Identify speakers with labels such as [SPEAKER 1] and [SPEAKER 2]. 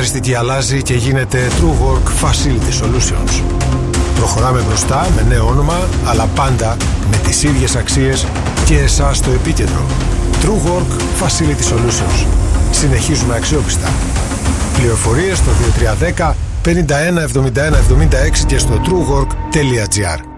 [SPEAKER 1] χαρακτηριστική αλλάζει και γίνεται TrueWork Facility Solutions. Προχωράμε μπροστά με νέο όνομα, αλλά πάντα με τις ίδιες αξίες και εσάς στο επίκεντρο. TrueWork Facility Solutions. Συνεχίζουμε αξιόπιστα. Πληροφορίες στο 2310 51 71 76 και στο truework.gr.